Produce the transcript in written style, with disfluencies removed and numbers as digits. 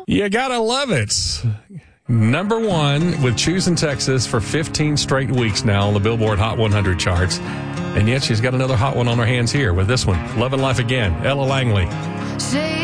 You gotta love it. Number one with Choosing Texas for 15 straight weeks now on the Billboard Hot 100 charts. And yet she's got another hot one on her hands here with this one, Love and Life Again, Ella Langley.